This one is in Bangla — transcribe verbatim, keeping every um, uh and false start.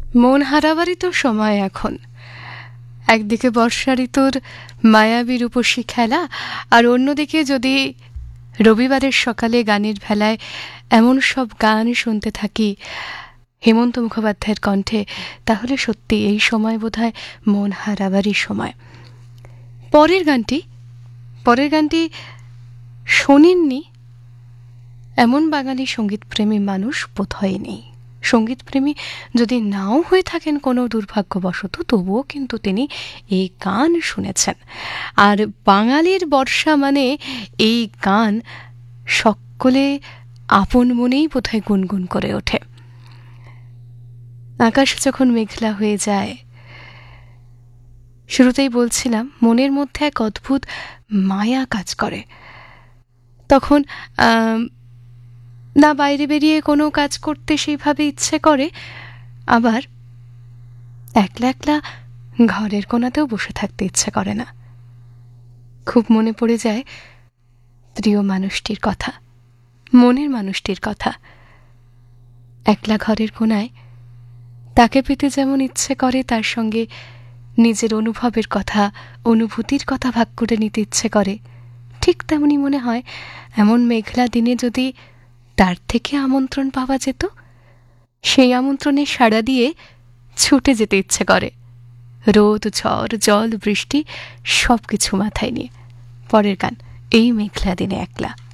মন হারাবারই তো সময় এখন। একদিকে বর্ষা ঋতুর মায়াবী রূপসী খেলা, আর অন্যদিকে যদি রবিবারের সকালে গানের ভেলায় এমন সব গান শুনতে থাকি হেমন্ত মুখোপাধ্যায়ের কণ্ঠে, তাহলে সত্যি এই সময় বোধহয় মন হারাবারই সময়। পরের গানটি পরের গানটি শোনেননি এমন বাঙালি সঙ্গীতপ্রেমী মানুষ বোধহয় নেই। সঙ্গীতপ্রেমী যদি নাও হয়ে থাকেন কোনো দুর্ভাগ্যবশত, তবুও কিন্তু তিনি এই গান শুনেছেন। আর বাঙালির বর্ষা মানে এই গান সকলে আপন মনেই বোধহয় গুনগুন করে ওঠে। আকাশ যখন মেঘলা হয়ে যায়, শুরুতেই বলছিলাম মনের মধ্যে এক অদ্ভুত মায়া কাজ করে। তখন না বাইরে বেরিয়ে কোনো কাজ করতে সেইভাবে ইচ্ছে করে, আবার একলা একলা ঘরের কোণাতেও বসে থাকতে ইচ্ছে করে না। খুব মনে পড়ে যায় প্রিয় মানুষটির কথা, মনের মানুষটির কথা। একলা ঘরের কোণায় তাকে পেতে যেমন ইচ্ছে করে, তার সঙ্গে নিজের অনুভবের কথা, অনুভূতির কথা ভাগ করে নিতে ইচ্ছে করে, ঠিক তেমনি মনে হয় এমন মেঘলা দিনে যদি তার থেকে আমন্ত্রণ পাওয়া যেত, সেই আমন্ত্রণে সাড়া দিয়ে ছুটে যেতে ইচ্ছে করে, রোদ ঝড় জল বৃষ্টি সব কিছু মাথায় নিয়ে। পরের গান এই মেঘলা দিনে একলা।